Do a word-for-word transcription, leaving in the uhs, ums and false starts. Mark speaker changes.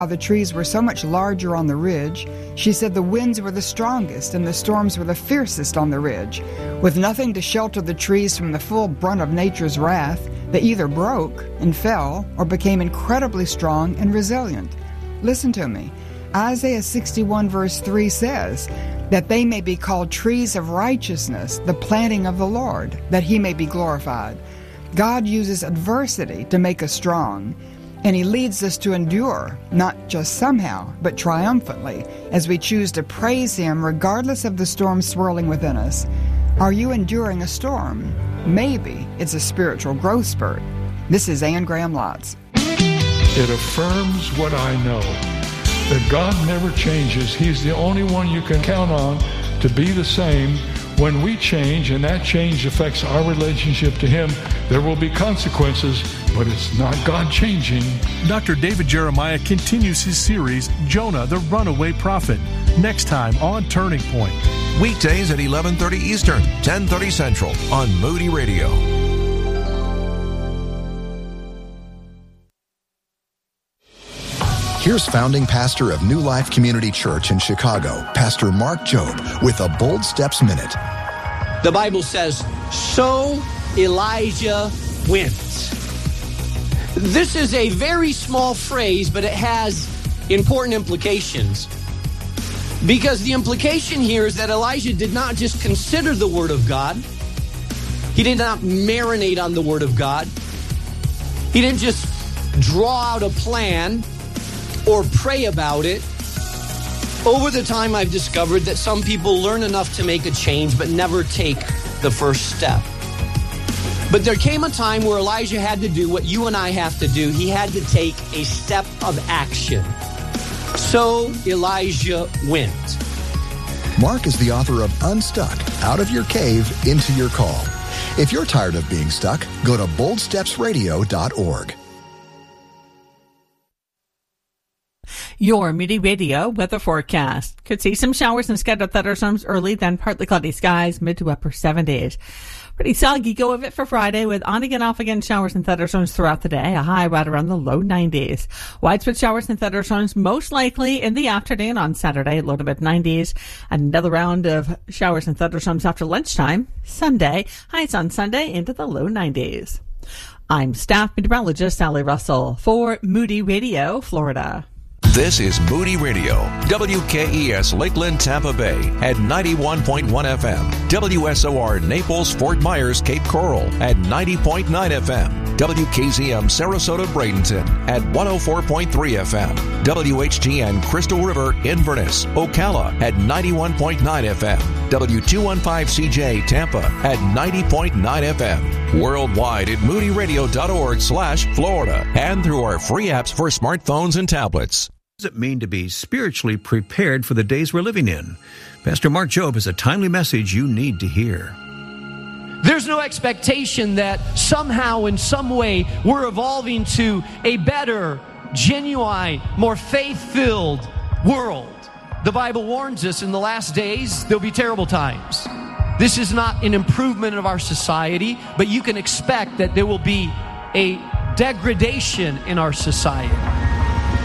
Speaker 1: The trees were so much larger on the ridge. She said the winds were the strongest and the storms were the fiercest on the ridge. With nothing to shelter the trees from the full brunt of nature's wrath, they either broke and fell or became incredibly strong and resilient. Listen to me. Isaiah sixty-one verse three says that they may be called trees of righteousness, the planting of the Lord, that he may be glorified. God uses adversity to make us strong. And he leads us to endure, not just somehow, but triumphantly, as we choose to praise him regardless of the storm swirling within us. Are you enduring a storm? Maybe it's a spiritual growth spurt. This is Anne Graham Lotz.
Speaker 2: It affirms what I know, that God never changes. He's the only one you can count on to be the same. When we change, and that change affects our relationship to him, there will be consequences, but it's not God changing.
Speaker 3: Doctor David Jeremiah continues his series, Jonah, the Runaway Prophet, next time on Turning Point.
Speaker 4: Weekdays at eleven thirty Eastern, ten thirty Central on Moody Radio.
Speaker 5: Here's founding pastor of New Life Community Church in Chicago, Pastor Mark Jobe, with a Bold Steps Minute.
Speaker 6: The Bible says, so Elijah went. This is a very small phrase, but it has important implications. Because the implication here is that Elijah did not just consider the Word of God. He did not marinate on the Word of God. He didn't just draw out a plan or pray about it. Over the time, I've discovered that some people learn enough to make a change, but never take the first step. But there came a time where Elijah had to do what you and I have to do. He had to take a step of action. So Elijah went.
Speaker 5: Mark is the author of Unstuck, Out of Your Cave, Into Your Call. If you're tired of being stuck, go to bold steps radio dot org.
Speaker 7: Your Moody Radio weather forecast. Could see some showers and scattered thunderstorms early, then partly cloudy skies, mid to upper seventies. Pretty soggy go of it for Friday with on again, off again showers and thunderstorms throughout the day, a high right around the low nineties. Widespread showers and thunderstorms most likely in the afternoon on Saturday, low to mid nineties. Another round of showers and thunderstorms after lunchtime, Sunday, highs on Sunday into the low nineties. I'm staff meteorologist Sally Russell for Moody Radio, Florida.
Speaker 4: This is Moody Radio, W K E S Lakeland, Tampa Bay at ninety-one point one F M, W S O R Naples, Fort Myers, Cape Coral at ninety point nine F M, W K Z M Sarasota, Bradenton at one oh four point three F M, W H G N Crystal River, Inverness, Ocala at ninety-one point nine F M, W two fifteen C J Tampa at ninety point nine F M, worldwide at moody radio dot org slash Florida, and through our free apps for smartphones and tablets.
Speaker 8: What does it mean to be spiritually prepared for the days we're living in? Pastor Mark Jobe has a timely message you need to hear.
Speaker 9: There's no expectation that somehow, in some way, we're evolving to a better, genuine, more faith-filled world. The Bible warns us in the last days, there'll be terrible times. This is not an improvement of our society, but you can expect that there will be a degradation in our society.